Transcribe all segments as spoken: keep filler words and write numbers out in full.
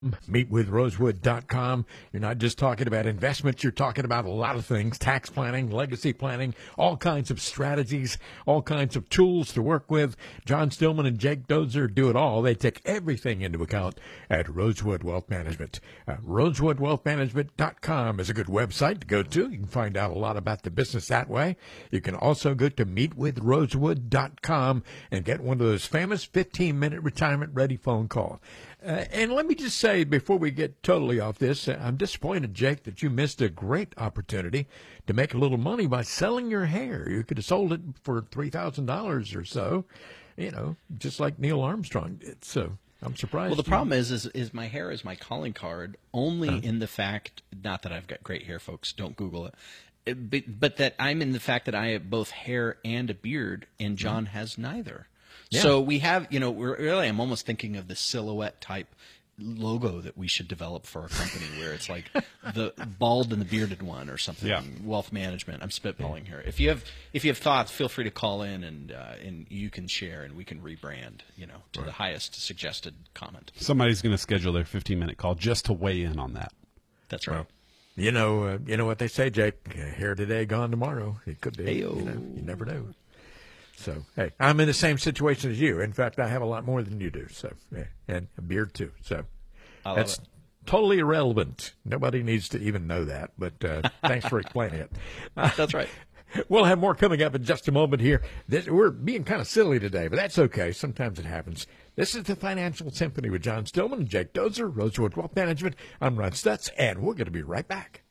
meet with rosewood dot com. You're not just talking about investments, you're talking about a lot of things: tax planning, legacy planning, all kinds of strategies, all kinds of tools to work with. John Stillman and Jake Dozer do it all. They take everything into account at Rosewood Wealth Management. Uh, rosewood wealth management dot com is a good website to go to. You can find out a lot about the business that way. You can also go to meet with rosewood dot com and get one of those famous fifteen-minute retirement-ready phone calls. Uh, and let me just say, before we get totally off this, uh, I'm disappointed, Jake, that you missed a great opportunity to make a little money by selling your hair. You could have sold it for three thousand dollars or so, you know, just like Neil Armstrong did. So I'm surprised. Well, the problem is, is, is my hair is my calling card only Huh? in the fact, not that I've got great hair, folks, don't Google it, it but, but that I'm in the fact that I have both hair and a beard, and John mm-hmm. has neither. Yeah. So we have, you know, we're, really, I'm almost thinking of the silhouette type logo that we should develop for our company, where it's like the bald and the bearded one or something. Yeah. Wealth management. I'm spitballing here. If you have, if you have thoughts, feel free to call in and uh, and you can share, and we can rebrand, you know, to right. the highest suggested comment. Somebody's going to schedule their fifteen minute call just to weigh in on that. That's right. Well, you know, uh, you know what they say, Jake. Uh, here today, gone tomorrow. It could be. Hey-o. You know, you never know. So, hey, I'm in the same situation as you. In fact, I have a lot more than you do. So, yeah, and a beard, too. So, that's it. totally irrelevant. Nobody needs to even know that. But uh, thanks for explaining it. Uh, that's right. We'll have more coming up in just a moment here. This, we're being kind of silly today, but that's okay. Sometimes it happens. This is the Financial Symphony with John Stillman and Jake Dozer, Rosewood Wealth Management. I'm Ron Stutz, and we're going to be right back.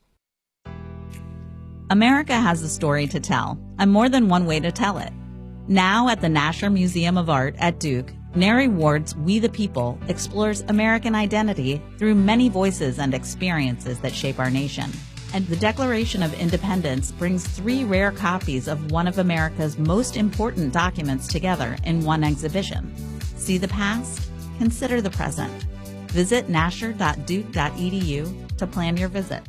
America has a story to tell, and more than one way to tell it. Now at the Nasher Museum of Art at Duke, Neri Ward's We the People explores American identity through many voices and experiences that shape our nation. And the Declaration of Independence brings three rare copies of one of America's most important documents together in one exhibition. See the past, consider the present. Visit nasher dot duke dot e d u to plan your visit.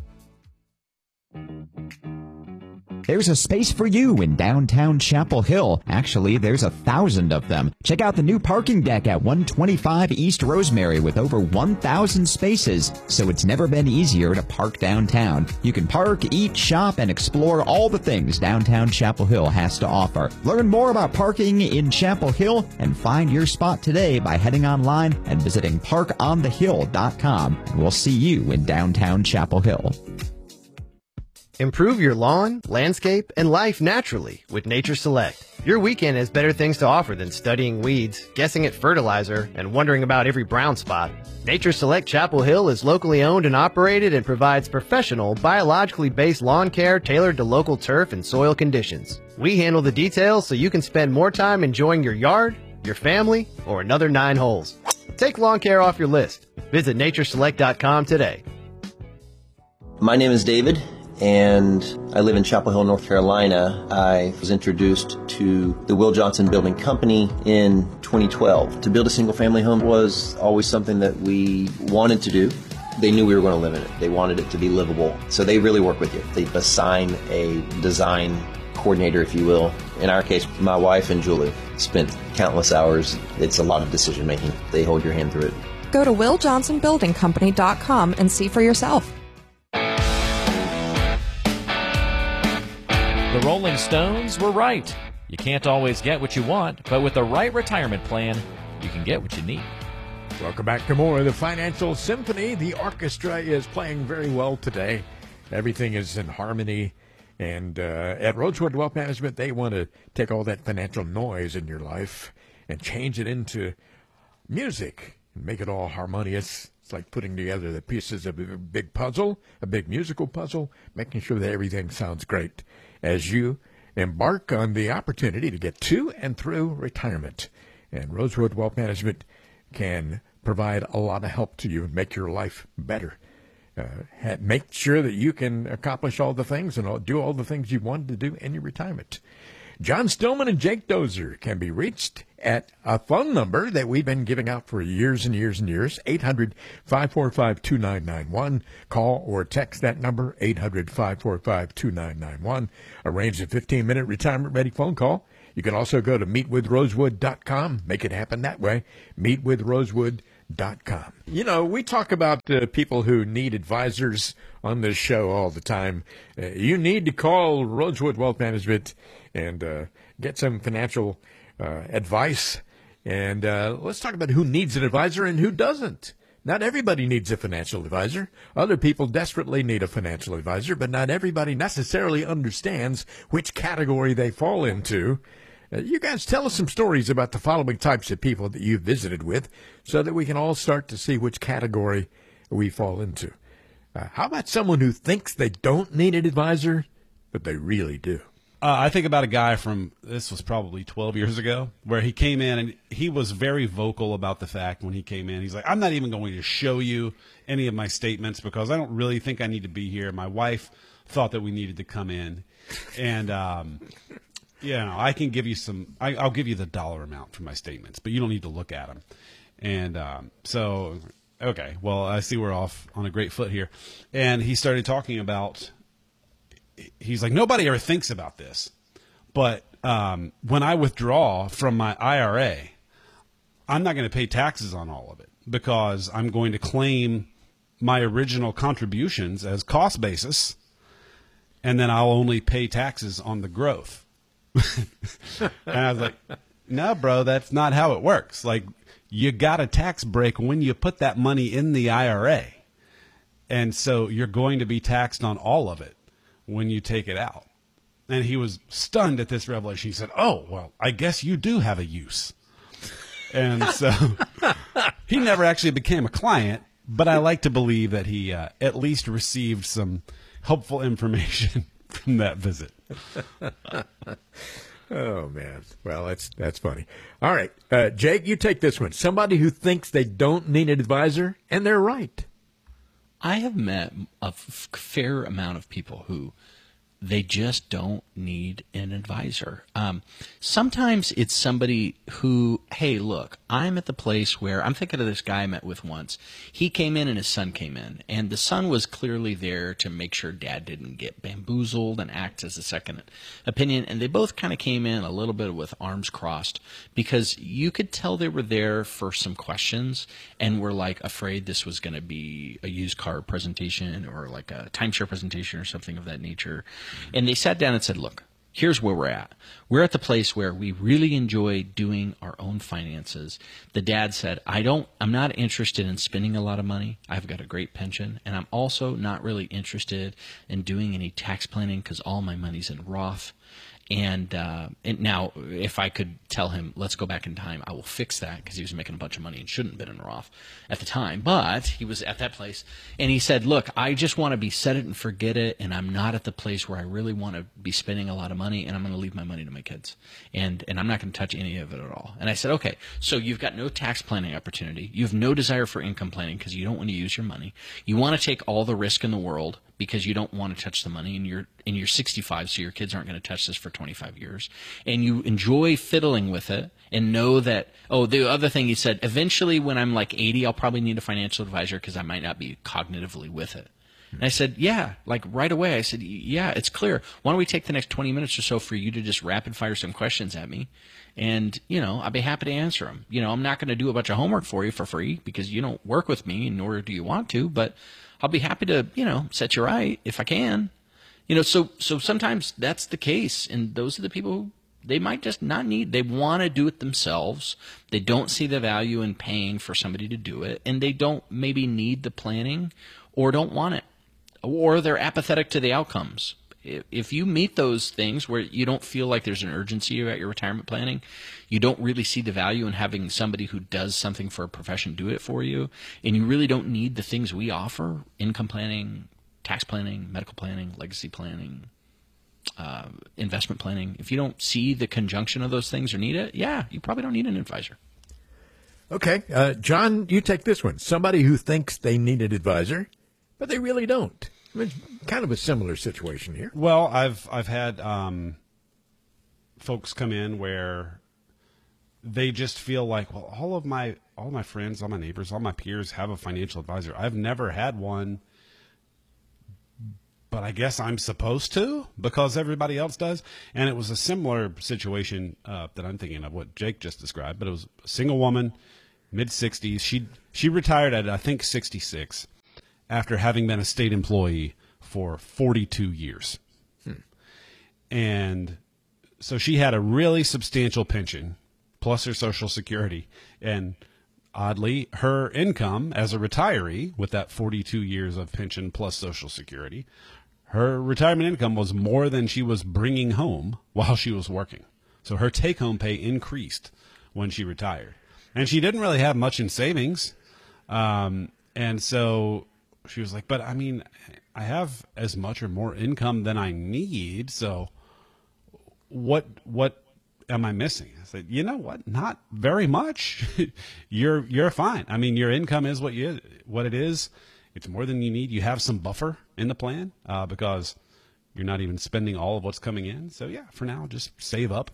There's a space for you in downtown Chapel Hill. Actually, there's a thousand of them. Check out the new parking deck at one twenty-five East Rosemary with over one thousand spaces, so it's never been easier to park downtown. You can park, eat, shop, and explore all the things downtown Chapel Hill has to offer. Learn more about parking in Chapel Hill and find your spot today by heading online and visiting park on the hill dot com. And we'll see you in downtown Chapel Hill. Improve your lawn, landscape, and life naturally with Nature Select. Your weekend has better things to offer than studying weeds, guessing at fertilizer, and wondering about every brown spot. Nature Select Chapel Hill is locally owned and operated and provides professional, biologically based lawn care tailored to local turf and soil conditions. We handle the details so you can spend more time enjoying your yard, your family, or another nine holes. Take lawn care off your list. Visit nature select dot com today. My name is David, and I live in Chapel Hill, North Carolina. I was introduced to the Will Johnson Building Company in twenty twelve. To build a single-family home was always something that we wanted to do. They knew we were going to live in it. They wanted it to be livable. So they really work with you. They assign a design coordinator, if you will. In our case, my wife and Julie spent countless hours. It's a lot of decision-making. They hold your hand through it. Go to will johnson building company dot com and see for yourself. The Rolling Stones were right. You can't always get what you want, but with the right retirement plan, you can get what you need. Welcome back to more of the Financial Symphony. The orchestra is playing very well today. Everything is in harmony. And uh, at Rosewood Wealth Management, they want to take all that financial noise in your life and change it into music and make it all harmonious. It's like putting together the pieces of a big puzzle, a big musical puzzle, making sure that everything sounds great as you embark on the opportunity to get to and through retirement. And Rosewood Wealth Management can provide a lot of help to you and make your life better. Uh, make sure that you can accomplish all the things and all, do all the things you wanted to do in your retirement. John Stillman and Jake Dozer can be reached at a phone number that we've been giving out for years and years and years, eight hundred, five four five, two nine nine one. Call or text that number, eight hundred, five four five, two nine nine one. Arrange a fifteen-minute retirement-ready phone call. You can also go to meet with rosewood dot com. Make it happen that way, meet with rosewood dot com. You know, we talk about uh, people who need advisors on this show all the time. Uh, you need to call Rosewood Wealth Management and uh, get some financial uh, advice. And uh, let's talk about who needs an advisor and who doesn't. Not everybody needs a financial advisor. Other people desperately need a financial advisor, but not everybody necessarily understands which category they fall into. Uh, you guys tell us some stories about the following types of people that you've visited with so that we can all start to see which category we fall into. Uh, how about someone who thinks they don't need an advisor, but they really do? Uh, I think about a guy from, this was probably twelve years ago, where he came in and he was very vocal about the fact when he came in. He's like, I'm not even going to show you any of my statements because I don't really think I need to be here. My wife thought that we needed to come in. And, um, you know, I can give you some, I, I'll give you the dollar amount for my statements, but you don't need to look at them. And um, so, okay, well, I see we're off on a great foot here. And he started talking about, he's like, nobody ever thinks about this. But um, when I withdraw from my I R A, I'm not going to pay taxes on all of it because I'm going to claim my original contributions as cost basis, and then I'll only pay taxes on the growth. And I was like, no, bro, that's not how it works. Like, you got a tax break when you put that money in the I R A. And so you're going to be taxed on all of it when you take it out. And he was stunned at this revelation. He said, oh, well, I guess you do have a use. And so he never actually became a client, but I like to believe that he uh, at least received some helpful information from that visit. Oh, man. Well, that's that's funny. All right. Uh, Jake, you take this one. Somebody who thinks they don't need an advisor, and they're right. I have met a f- fair amount of people who they just don't need an advisor. Um, sometimes it's somebody who, hey, look, I'm at the place where I'm thinking of this guy I met with once. He came in and his son came in, and the son was clearly there to make sure dad didn't get bamboozled and act as a second opinion. And they both kind of came in a little bit with arms crossed because you could tell they were there for some questions and were like afraid this was going to be a used car presentation or like a timeshare presentation or something of that nature. And they sat down and said, look, here's where we're at. We're at the place where we really enjoy doing our own finances. The dad said, I don't, I'm not interested in spending a lot of money. I've got a great pension. And I'm also not really interested in doing any tax planning because all my money's in Roth. And, uh, and now, if I could tell him, let's go back in time, I will fix that because he was making a bunch of money and shouldn't have been in Roth at the time. But he was at that place. And he said, look, I just want to be set it and forget it. And I'm not at the place where I really want to be spending a lot of money. And I'm going to leave my money to my kids. And, and I'm not going to touch any of it at all. And I said, okay, so you've got no tax planning opportunity. You have no desire for income planning because you don't want to use your money. You want to take all the risk in the world because you don't want to touch the money, and you're and you're sixty-five, so your kids aren't going to touch this for twenty-five years. And you enjoy fiddling with it and know that, oh, the other thing he said, eventually when I'm like eighty, I'll probably need a financial advisor because I might not be cognitively with it. And I said, yeah, like right away. I said, yeah, it's clear. Why don't we take the next twenty minutes or so for you to just rapid fire some questions at me? And, you know, I'll be happy to answer them. You know, I'm not going to do a bunch of homework for you for free because you don't work with me, nor do you want to, but I'll be happy to, you know, set you right if I can. You know, so so sometimes that's the case. And those are the people who they might just not need. They want to do it themselves. They don't see the value in paying for somebody to do it. And they don't maybe need the planning or don't want it. Or they're apathetic to the outcomes. If you meet those things where you don't feel like there's an urgency about your retirement planning, you don't really see the value in having somebody who does something for a profession do it for you, and you really don't need the things we offer, income planning, tax planning, medical planning, legacy planning, uh, investment planning. If you don't see the conjunction of those things or need it, yeah, you probably don't need an advisor. Okay. Uh, John, you take this one. Somebody who thinks they need an advisor, but they really don't. I mean, kind of a similar situation here. Well, I've I've had um, folks come in where they just feel like, well, all of my all my friends, all my neighbors, all my peers have a financial advisor. I've never had one, but I guess I'm supposed to because everybody else does. And it was a similar situation uh, that I'm thinking of what Jake just described, but it was a single woman mid sixties. She she retired at I think sixty-six after having been a state employee for forty-two years. Hmm. And so she had a really substantial pension plus her Social Security. And oddly, her income as a retiree with that forty-two years of pension plus Social Security, her retirement income was more than she was bringing home while she was working. So her take-home pay increased when she retired. And she didn't really have much in savings. Um, and so she was like, but I mean, I have as much or more income than I need. So what, what am I missing? I said, you know what? Not very much. you're, you're fine. I mean, your income is what you, what it is. It's more than you need. You have some buffer in the plan, uh, because you're not even spending all of what's coming in. So yeah, for now, just save up.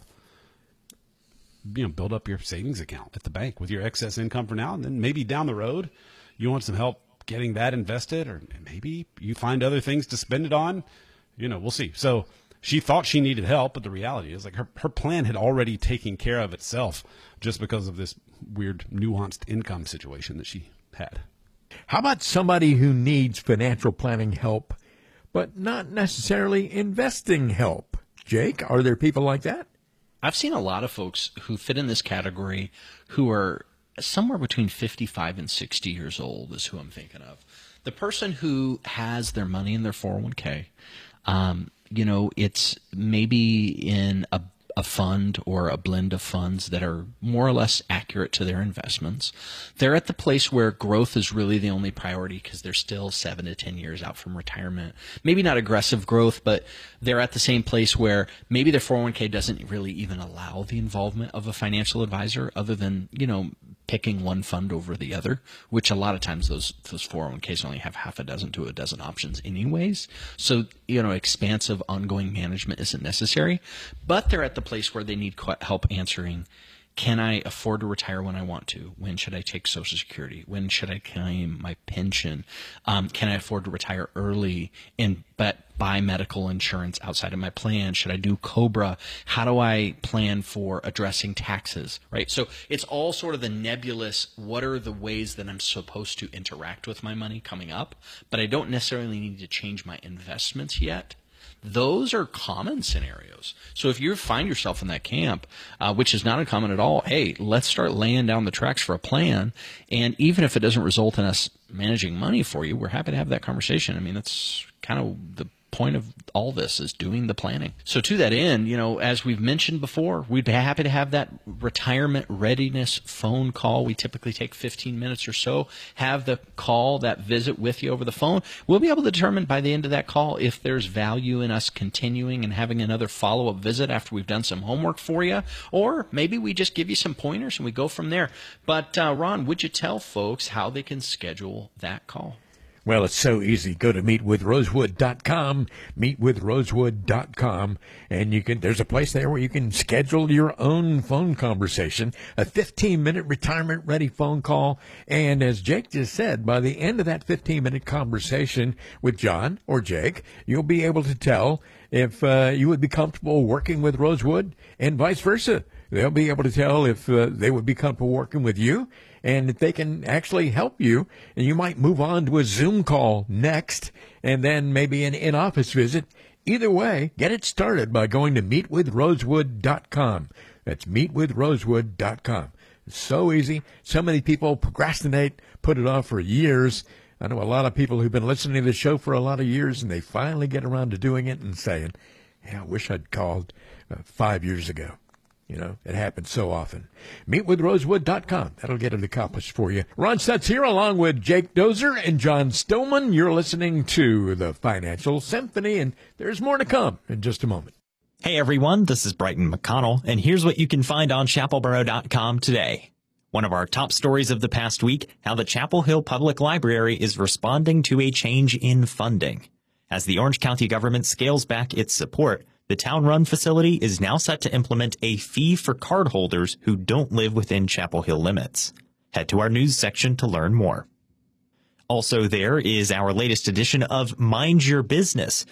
You know, build up your savings account at the bank with your excess income for now, and then maybe down the road you want some help getting that invested, or maybe you find other things to spend it on. You know, we'll see. So she thought she needed help, but the reality is like her, her plan had already taken care of itself just because of this weird nuanced income situation that she had. How about somebody who needs financial planning help, but not necessarily investing help? Jake, are there people like that? I've seen a lot of folks who fit in this category who are somewhere between fifty-five and sixty years old is who I'm thinking of. The person who has their money in their four oh one k, um, you know, it's maybe in a, a fund or a blend of funds that are more or less accurate to their investments. They're at the place where growth is really the only priority because they're still seven to ten years out from retirement. Maybe not aggressive growth, but they're at the same place where maybe their four oh one k doesn't really even allow the involvement of a financial advisor other than, you know, picking one fund over the other, which a lot of times those those four oh one k's only have half a dozen to a dozen options anyways. So, you know, expansive ongoing management isn't necessary, but they're at the place where they need help answering, can I afford to retire when I want to? When should I take Social Security? When should I claim my pension? Um, can I afford to retire early and but buy medical insurance outside of my plan? Should I do COBRA? How do I plan for addressing taxes? Right. So it's all sort of the nebulous. What are the ways that I'm supposed to interact with my money coming up? But I don't necessarily need to change my investments yet. Those are common scenarios. So if you find yourself in that camp, uh, which is not uncommon at all, hey, let's start laying down the tracks for a plan. And even if it doesn't result in us managing money for you, we're happy to have that conversation. I mean, that's kind of the point of all this is doing the planning. So to that end, you know, as we've mentioned before, we'd be happy to have that retirement readiness phone call. We typically take fifteen minutes or so, have the call, that visit with you over the phone. We'll be able to determine by the end of that call if there's value in us continuing and having another follow-up visit after we've done some homework for you, or maybe we just give you some pointers and we go from there. But uh, Ron, would you tell folks how they can schedule that call? Well, it's so easy. Go to meet with rosewood dot com, meet with rosewood dot com, and you can, there's a place there where you can schedule your own phone conversation, a fifteen minute retirement ready phone call. And as Jake just said, by the end of that fifteen minute conversation with John or Jake, you'll be able to tell if uh, you would be comfortable working with Rosewood and vice versa. They'll be able to tell if uh, they would be comfortable working with you and if they can actually help you. And you might move on to a Zoom call next and then maybe an in-office visit. Either way, get it started by going to meet with rosewood dot com. That's meet with rosewood dot com. It's so easy. So many people procrastinate, put it off for years. I know a lot of people who've been listening to the show for a lot of years, and they finally get around to doing it and saying, yeah, I wish I'd called uh, five years ago. You know, it happens so often. meet with rosewood dot com. That'll get it accomplished for you. Ron Stutz here along with Jake Dozer and John Stillman. You're listening to the Financial Symphony, and there's more to come in just a moment. Hey, everyone. This is Brighton McConnell, and here's what you can find on chapel borough dot com today. One of our top stories of the past week, how the Chapel Hill Public Library is responding to a change in funding. As the Orange County government scales back its support, the town-run facility is now set to implement a fee for cardholders who don't live within Chapel Hill limits. Head to our news section to learn more. Also there is our latest edition of Mind Your Business.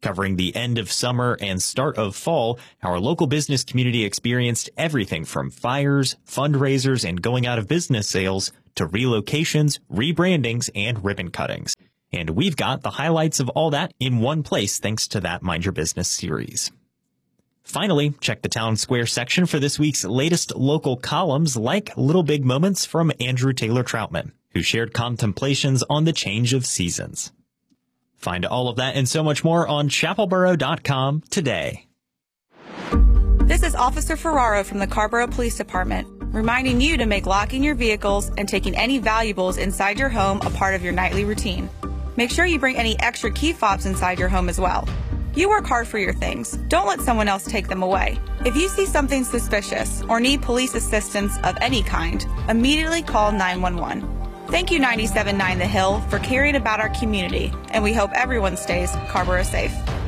Covering the end of summer and start of fall, our local business community experienced everything from fires, fundraisers, and going out of business sales to relocations, rebrandings, and ribbon cuttings. And we've got the highlights of all that in one place thanks to that Mind Your Business series. Finally, check the Town Square section for this week's latest local columns like Little Big Moments from Andrew Taylor Troutman, who shared contemplations on the change of seasons. Find all of that and so much more on chapel borough dot com today. This is Officer Ferraro from the Carborough Police Department, reminding you to make locking your vehicles and taking any valuables inside your home a part of your nightly routine. Make sure you bring any extra key fobs inside your home as well. You work hard for your things. Don't let someone else take them away. If you see something suspicious or need police assistance of any kind, immediately call nine one one. Thank you ninety-seven point nine The Hill for caring about our community, and we hope everyone stays Carborough safe.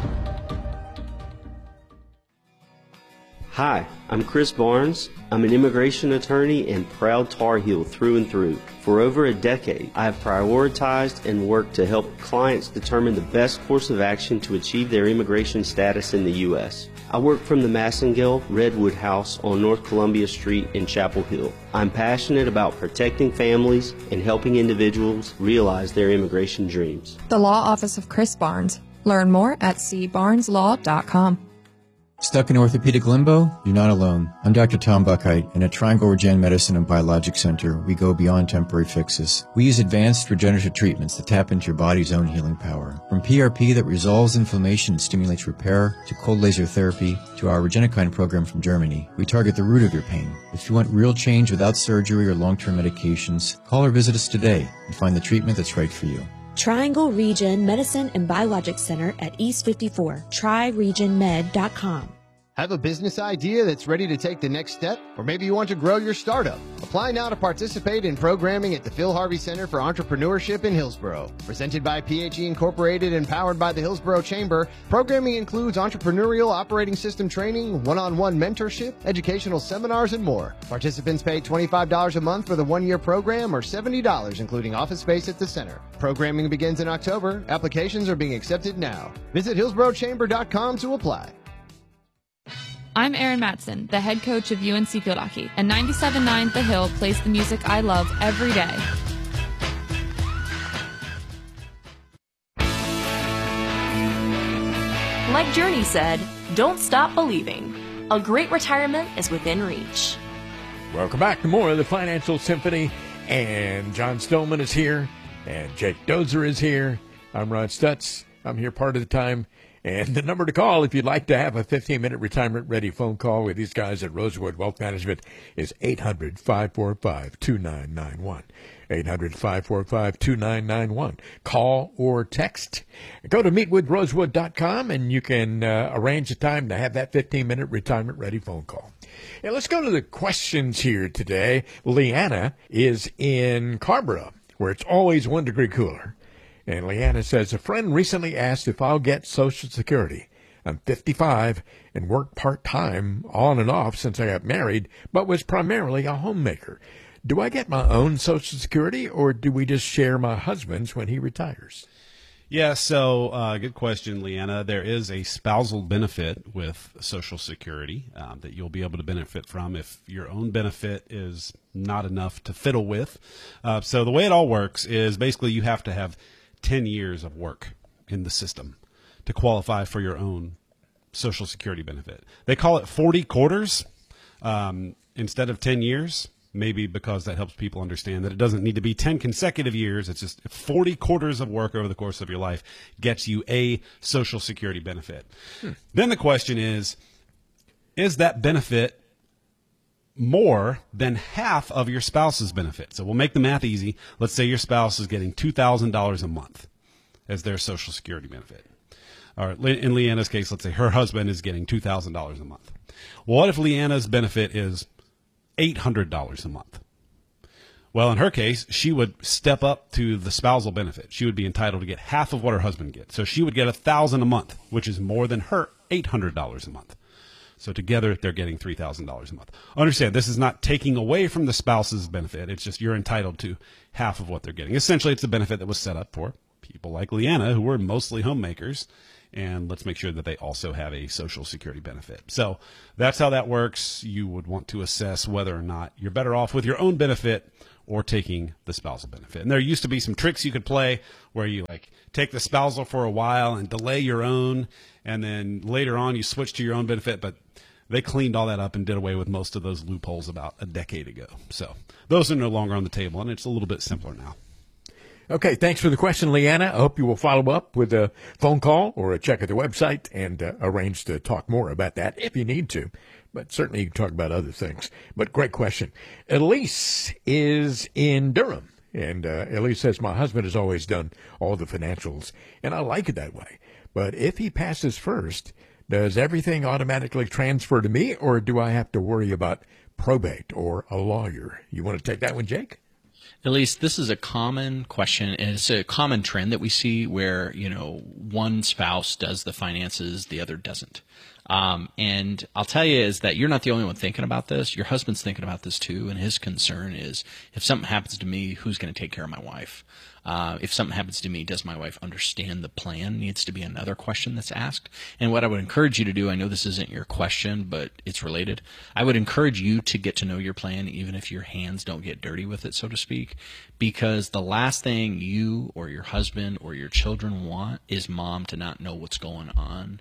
Hi, I'm Chris Barnes. I'm an immigration attorney and proud Tar Heel through and through. For over a decade, I have prioritized and worked to help clients determine the best course of action to achieve their immigration status in the U S I work from the Massengale Redwood House on North Columbia Street in Chapel Hill. I'm passionate about protecting families and helping individuals realize their immigration dreams. The Law Office of Chris Barnes. Learn more at c barnes law dot com. Stuck in orthopedic limbo? You're not alone. I'm Doctor Tom Buckheit, and at Triangle Regen Medicine and Biologic Center, we go beyond temporary fixes. We use advanced regenerative treatments that tap into your body's own healing power. From P R P that resolves inflammation and stimulates repair, to cold laser therapy, to our Regenikine program from Germany, we target the root of your pain. If you want real change without surgery or long-term medications, call or visit us today and find the treatment that's right for you. Triangle Regen Medicine and Biologic Center at East fifty-four. try regen med dot com. Have a business idea that's ready to take the next step? Or maybe you want to grow your startup? Apply now to participate in programming at the Phil Harvey Center for Entrepreneurship in Hillsborough. Presented by P H E Incorporated and powered by the Hillsborough Chamber, programming includes entrepreneurial operating system training, one-on-one mentorship, educational seminars, and more. Participants pay twenty-five dollars a month for the one-year program or seventy dollars including office space at the center. Programming begins in October. Applications are being accepted now. Visit hillsborough chamber dot com to apply. I'm Erin Matson, the head coach of U N C Field Hockey, and ninety-seven point nine The Hill plays the music I love every day. Like Journey said, don't stop believing. A great retirement is within reach. Welcome back to more of the Financial Symphony, and John Stillman is here, and Jake Dozer is here. I'm Ron Stutz. I'm here part of the time. And the number to call if you'd like to have a fifteen-minute retirement-ready phone call with these guys at Rosewood Wealth Management is eight hundred, five four five, two nine nine one. eight hundred, five four five, two nine nine one. Call or text. Go to meet with rosewood dot com, and you can uh, arrange a time to have that fifteen-minute retirement-ready phone call. And let's go to the questions here today. Leanna is in Carborough, where it's always one degree cooler. And Leanna says, a friend recently asked if I'll get Social Security. I'm fifty-five and work part-time on and off since I got married, but was primarily a homemaker. Do I get my own Social Security, or do we just share my husband's when he retires? Yeah, so uh, good question, Leanna. There is a spousal benefit with Social Security um, that you'll be able to benefit from if your own benefit is not enough to fiddle with. Uh, so the way it all works is basically you have to have ten years of work in the system to qualify for your own Social Security benefit. They call it forty quarters um, instead of ten years, maybe because that helps people understand that it doesn't need to be ten consecutive years. It's just forty quarters of work over the course of your life gets you a Social Security benefit. Hmm. Then the question is, is that benefit more than half of your spouse's benefit? So we'll make the math easy. Let's say your spouse is getting two thousand dollars a month as their Social Security benefit. Or in Leanna's case, let's say her husband is getting two thousand dollars a month. Well, what if Leanna's benefit is eight hundred dollars a month? Well, in her case, she would step up to the spousal benefit. She would be entitled to get half of what her husband gets. So she would get one thousand dollars a month, which is more than her eight hundred dollars a month. So together, they're getting three thousand dollars a month. Understand, this is not taking away from the spouse's benefit. It's just you're entitled to half of what they're getting. Essentially, it's a benefit that was set up for people like Leanna, who were mostly homemakers, and let's make sure that they also have a Social Security benefit. So that's how that works. You would want to assess whether or not you're better off with your own benefit or taking the spousal benefit. And there used to be some tricks you could play where you like take the spousal for a while and delay your own, and then later on you switch to your own benefit, but they cleaned all that up and did away with most of those loopholes about a decade ago. So those are no longer on the table, and it's a little bit simpler now. Okay, thanks for the question, Leanna. I hope you will follow up with a phone call or a check at the website and uh, arrange to talk more about that if you need to. But certainly you can talk about other things. But great question. Elise is in Durham. And uh, Elise says, my husband has always done all the financials, and I like it that way. But if he passes first, does everything automatically transfer to me, or do I have to worry about probate or a lawyer? You want to take that one, Jake? Elise, this is a common question, and it's a common trend that we see where, you know, one spouse does the finances, the other doesn't. Um, and I'll tell you is that you're not the only one thinking about this. Your husband's thinking about this too, and his concern is if something happens to me, who's going to take care of my wife? Uh, if something happens to me, does my wife understand the plan? Needs to be another question that's asked. And what I would encourage you to do, I know this isn't your question, but it's related. I would encourage you to get to know your plan, even if your hands don't get dirty with it, so to speak, because the last thing you or your husband or your children want is mom to not know what's going on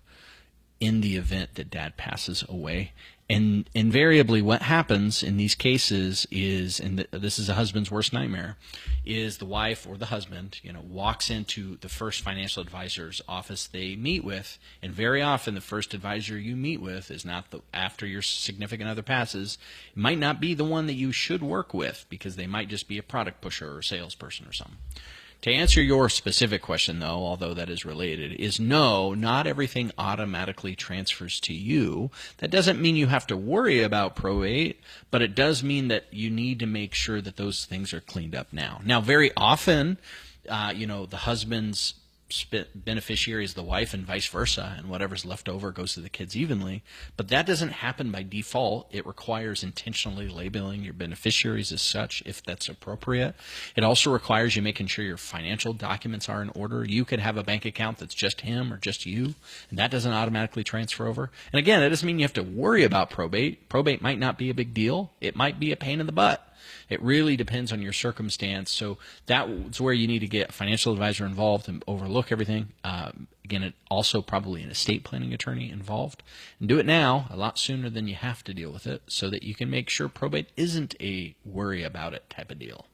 in the event that dad passes away. And invariably what happens in these cases is, and this is a husband's worst nightmare, is the wife or the husband, you know, walks into the first financial advisor's office they meet with, and very often the first advisor you meet with is not the, after your significant other passes, it might not be the one that you should work with, because they might just be a product pusher or salesperson or something. To answer your specific question, though, although that is related, is no, not everything automatically transfers to you. That doesn't mean you have to worry about probate, but it does mean that you need to make sure that those things are cleaned up now. Now, very often, uh, you know, the husband's beneficiary is the wife and vice versa, and whatever's left over goes to the kids evenly. But that doesn't happen by default. It requires intentionally labeling your beneficiaries as such if that's appropriate. It also requires you making sure your financial documents are in order. You could have a bank account that's just him or just you, and that doesn't automatically transfer over. And again, that doesn't mean you have to worry about probate. Probate might not be a big deal. It might be a pain in the butt. It really depends on your circumstance. So that's where you need to get a financial advisor involved and overlook everything. Uh, again, it also probably an estate planning attorney involved. And do it now, a lot sooner than you have to deal with it, so that you can make sure probate isn't a worry about it type of deal.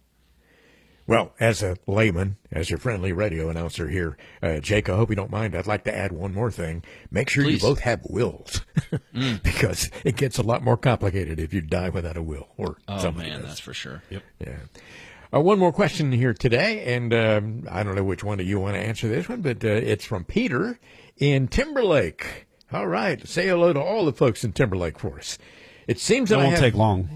Well, as a layman, as your friendly radio announcer here, uh, Jake, I hope you don't mind. I'd like to add one more thing. Make sure Please. you both have wills, mm. because it gets a lot more complicated if you die without a will. Or oh, man, does. That's for sure. Yep. Yeah. Uh, one more question here today, and um, I don't know which one of you want to answer this one, but uh, it's from Peter in Timberlake. All right. Say hello to all the folks in Timberlake for us. It seems that it won't I have... take long.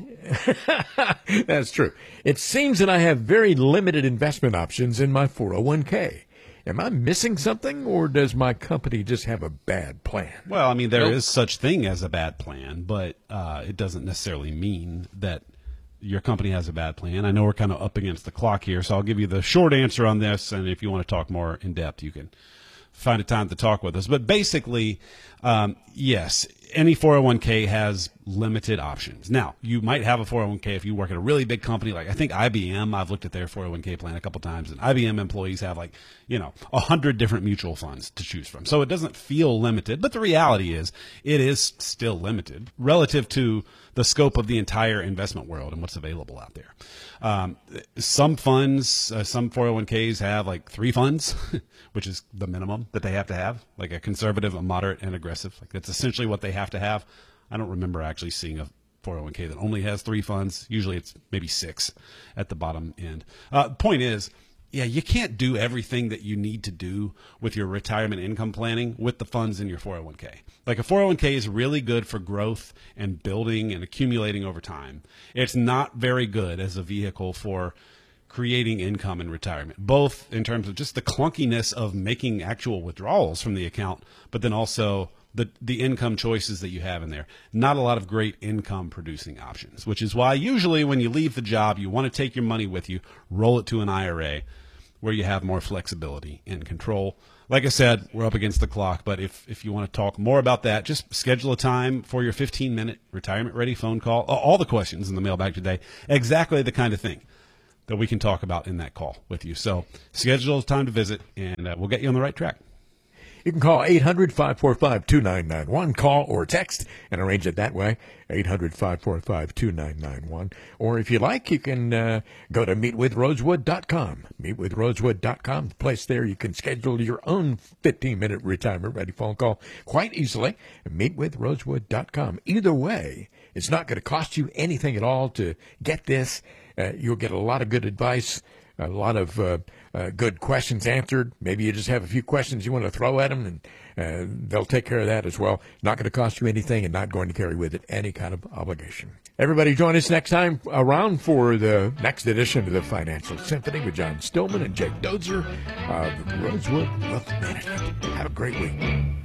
That's true. It seems that I have very limited investment options in my four oh one k. Am I missing something, or does my company just have a bad plan? Well, I mean, there Nope. is such thing as a bad plan, but uh, it doesn't necessarily mean that your company has a bad plan. I know we're kind of up against the clock here, so I'll give you the short answer on this, and if you want to talk more in depth, you can find a time to talk with us. But basically, um, yes, any four oh one k has limited options. Now, you might have a four oh one k if you work at a really big company. Like I think I B M, I've looked at their four oh one k plan a couple times, and I B M employees have like, you know, a hundred different mutual funds to choose from. So it doesn't feel limited, but the reality is it is still limited relative to the scope of the entire investment world and what's available out there. Um, some funds, uh, some four oh one k's have like three funds, which is the minimum that they have to have, like a conservative, a moderate, and aggressive. Like that's essentially what they have to have. I don't remember actually seeing a four oh one k that only has three funds. Usually it's maybe six at the bottom end. Uh, point is, yeah, you can't do everything that you need to do with your retirement income planning with the funds in your four oh one k. Like a four oh one k is really good for growth and building and accumulating over time. It's not very good as a vehicle for creating income in retirement, both in terms of just the clunkiness of making actual withdrawals from the account, but then also the the income choices that you have in there. Not a lot of great income producing options, which is why usually when you leave the job, you want to take your money with you, roll it to an I R A, where you have more flexibility and control. Like I said, we're up against the clock, but if, if you want to talk more about that, just schedule a time for your fifteen-minute retirement-ready phone call. All the questions in the mailbag today, exactly the kind of thing that we can talk about in that call with you. So schedule a time to visit, and uh, we'll get you on the right track. You can call eight hundred, five four five, two nine nine one. Call or text and arrange it that way, eight hundred, five four five, two nine nine one. Or if you like, you can uh, go to meet with rosewood dot com. meet with rosewood dot com. The place there you can schedule your own fifteen-minute retirement-ready phone call quite easily. meet with rosewood dot com. Either way, it's not going to cost you anything at all to get this. Uh, you'll get a lot of good advice, a lot of uh, uh, good questions answered. Maybe you just have a few questions you want to throw at them, and uh, they'll take care of that as well. Not going to cost you anything and not going to carry with it any kind of obligation. Everybody join us next time around for the next edition of the Financial Symphony with John Stillman and Jake Dozer of Rosewood Wealth Management. Have a great week.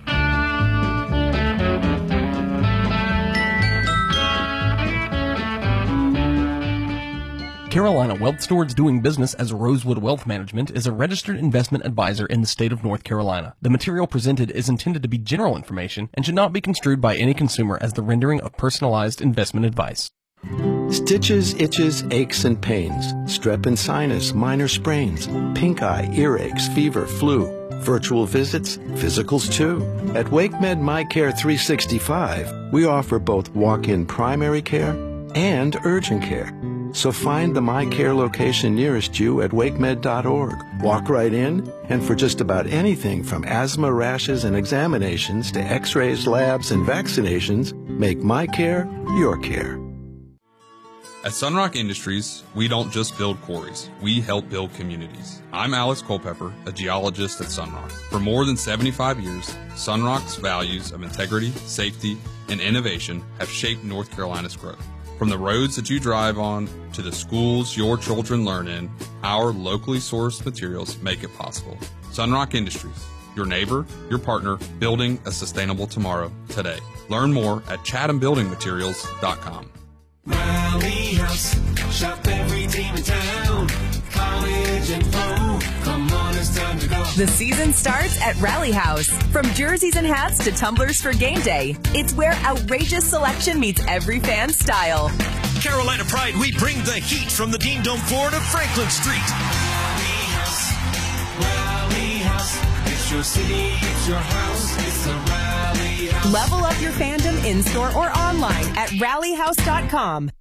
Carolina Wealth Stewards doing business as Rosewood Wealth Management is a registered investment advisor in the state of North Carolina. The material presented is intended to be general information and should not be construed by any consumer as the rendering of personalized investment advice. Stitches, itches, aches, and pains, strep and sinus, minor sprains, pink eye, earaches, fever, flu, virtual visits, physicals too. At WakeMed MyCare three sixty-five, we offer both walk-in primary care and urgent care. So find the MyCare location nearest you at wakemed dot org. Walk right in, and for just about anything from asthma, rashes, and examinations to x-rays, labs, and vaccinations, make MyCare your care. At Sunrock Industries, we don't just build quarries, we help build communities. I'm Alex Culpepper, a geologist at Sunrock. For more than seventy-five years, Sunrock's values of integrity, safety, and innovation have shaped North Carolina's growth. From the roads that you drive on to the schools your children learn in, our locally sourced materials make it possible. Sunrock Industries, your neighbor, your partner, building a sustainable tomorrow today. Learn more at chatham building materials dot com. Rally House, shop every team in town. College and pro, come on, it's time to go. The season starts at Rally House. From jerseys and hats to tumblers for game day, it's where outrageous selection meets every fan's style. Carolina Pride, we bring the heat from the Dean Dome floor to Franklin Street. Rally House, Rally House, it's your city, it's your house, it's a Rally House. Level up your fandom in-store or online at rally house dot com.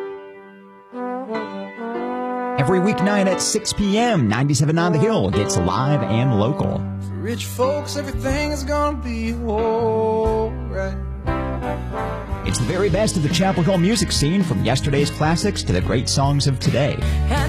Every weeknight at six p.m., ninety-seven on the Hill gets live and local. For rich folks, everything is gonna be alright. It's the very best of the Chapel Hill music scene, from yesterday's classics to the great songs of today.